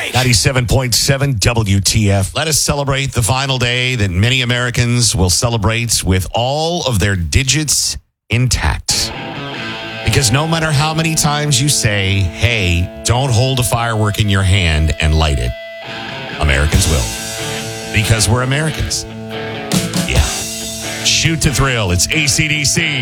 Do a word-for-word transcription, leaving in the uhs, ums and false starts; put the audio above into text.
like. ninety-seven point seven W T F. Let us celebrate the final day that many Americans will celebrate with all of their digits intact. Because no matter how many times you say, hey, don't hold a firework in your hand and light it, Americans will. Because we're Americans. Yeah. Shoot to thrill. It's A C D C.